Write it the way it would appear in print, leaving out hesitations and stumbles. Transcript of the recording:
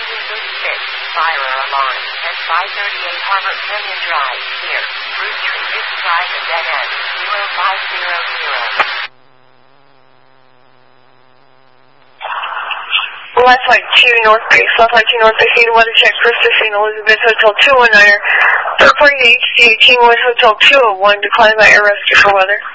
236, fire alarm, and 538 Harbor Canyon Drive, here. Route 3 is drive and dead end, 0500. Left line 2 North Base, left line 2 North Base, need a weather check for St. Elizabeth Hotel 219er. Third party to HCA Kingwood Hotel 201, declined by air rescue for weather.